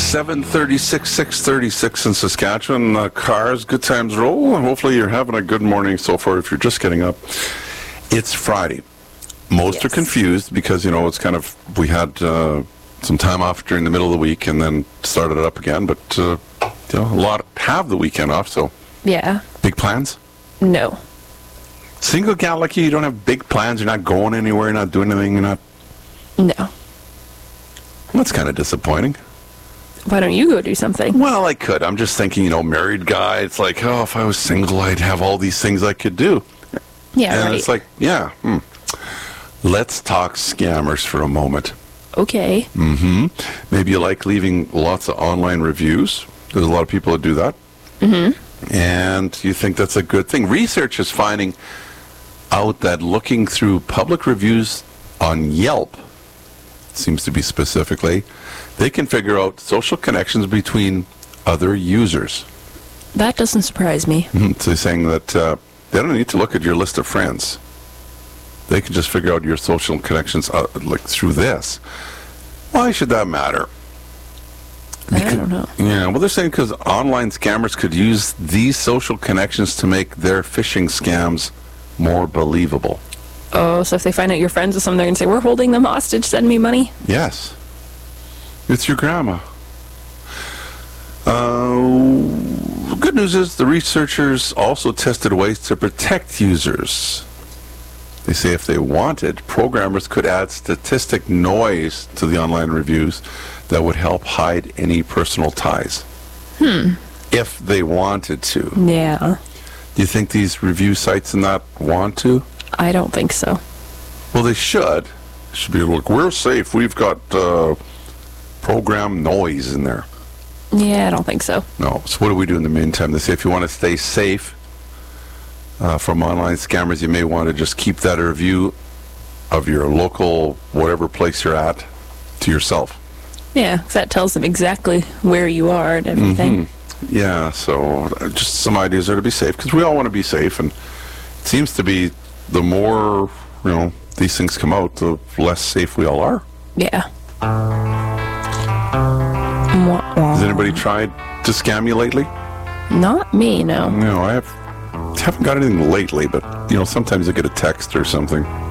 7:36, 6:36 in Saskatchewan. Cars, good times roll. And hopefully you're having a good morning so far if you're just getting up. It's Friday. Most are confused because, it's kind of, we had some time off during the middle of the week and then started it up again. But, a lot have the weekend off, so. Yeah. Big plans? No. Single gal like you don't have big plans. You're not going anywhere. You're not doing anything. You're not. No. That's kind of disappointing. Why don't you go do something? Well, I could. I'm just thinking, married guy. It's like, if I was single, I'd have all these things I could do. Yeah, and right. it's like, Let's talk scammers for a moment. Okay. Mm-hmm. Maybe you like leaving lots of online reviews. There's a lot of people that do that. Mm-hmm. And you think that's a good thing. Research is finding out that looking through public reviews on Yelp, seems to be specifically, they can figure out social connections between other users. That doesn't surprise me. Mm-hmm. So they're saying that they don't need to look at your list of friends. They can just figure out your social connections through this. Why should that matter? I don't know. Yeah, well, they're saying because online scammers could use these social connections to make their phishing scams more believable. Oh, so if they find out you're friends with someone, they're going to say, we're holding them hostage, send me money? Yes. It's your grandma. Good news is the researchers also tested ways to protect users. They say if they wanted, programmers could add statistic noise to the online reviews that would help hide any personal ties. If they wanted to. Yeah. Do you think these review sites and that want to? I don't think so. Well, they should. They should be like, we're safe. We've got program noise in there. Yeah, I don't think so. No. So what do we do in the meantime? They say if you want to stay safe from online scammers, you may want to just keep that review of your local, whatever place you're at, to yourself. Yeah, 'cause that tells them exactly where you are and everything. Mm-hmm. Yeah, so just some ideas there to be safe, because we all want to be safe, and it seems to be the more, these things come out, the less safe we all are. Yeah. Has anybody tried to scam you lately? Not me, no. No, I haven't got anything lately, but, sometimes I get a text or something.